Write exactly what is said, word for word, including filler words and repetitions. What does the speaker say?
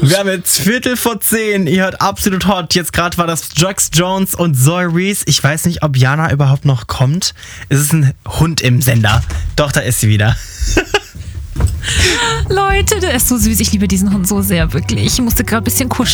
Wir haben jetzt Viertel vor zehn. Ihr hört Absolut Hot. Jetzt gerade war das Jax Jones und Zoe Reese. Ich weiß nicht, ob Jana überhaupt noch kommt. Es ist ein Hund im Sender. Doch, da ist sie wieder. Leute, der ist so süß. Ich liebe diesen Hund so sehr, wirklich. Ich musste gerade ein bisschen kuscheln.